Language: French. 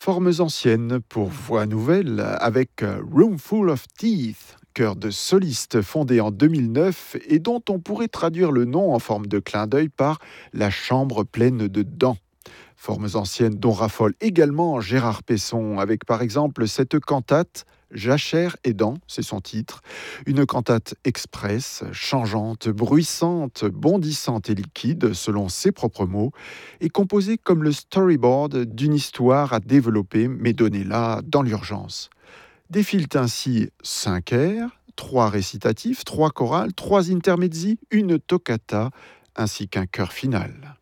Formes anciennes pour voix nouvelle avec Room Full of Teeth, chœur de solistes fondé en 2009 et dont on pourrait traduire le nom en forme de clin d'œil par la chambre pleine de dents. Formes anciennes dont raffole également Gérard Pesson avec par exemple cette cantate Jachère et dents, c'est son titre, une cantate express, changeante, bruissante, bondissante et liquide selon ses propres mots, et composée comme le storyboard d'une histoire à développer mais donnée là dans l'urgence. Défilent ainsi 5 airs, 3 récitatifs, 3 chorales, 3 intermezzi, une toccata ainsi qu'un chœur final.